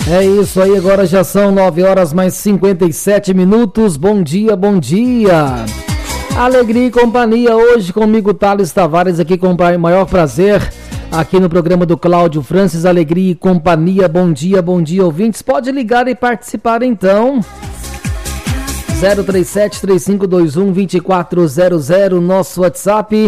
É isso aí, agora já são 9 horas mais 57 minutos. Bom dia, bom dia. Alegria e companhia hoje comigo, Thales Tavares, aqui com o maior prazer, aqui no programa do Cláudio Francis. Alegria e companhia, bom dia, ouvintes. Pode ligar e participar então. 037-3521-2400, nosso WhatsApp,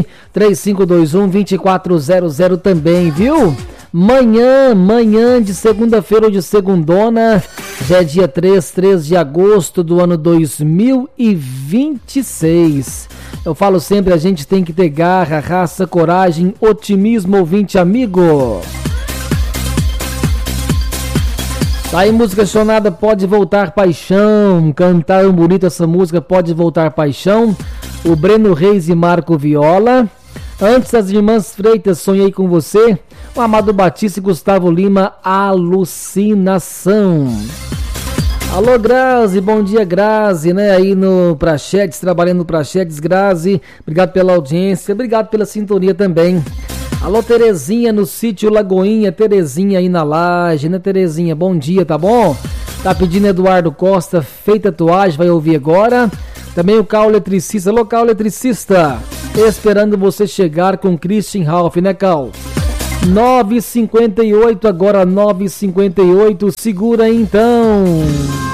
3521-2400 também, viu? Manhã de segunda-feira ou de segundona, já é dia 3 de agosto do ano 2026. Eu falo sempre, a gente tem que ter garra, raça, coragem, otimismo, ouvinte amigo. Tá aí, música chonada, Pode Voltar Paixão. Cantaram bonito essa música, Pode Voltar Paixão. O Breno Reis e Marco Viola. Antes, as irmãs Freitas, Sonhei com Você. O Amado Batista e Gustavo Lima, Alucinação. Alô, Grazi, bom dia, Grazi, né? Aí no Praxedes, trabalhando no Praxedes, Grazi. Obrigado pela audiência, obrigado pela sintonia também. Alô, Terezinha, no sítio Lagoinha, Terezinha aí na laje, né, Terezinha? Bom dia, tá bom? Tá pedindo Eduardo Costa, Feita Tatuagem, vai ouvir agora. Também o Cal Eletricista, alô, Cal Eletricista, esperando você chegar com Christian Ralph, né, Cal? 9h58, agora 9h58, segura aí então.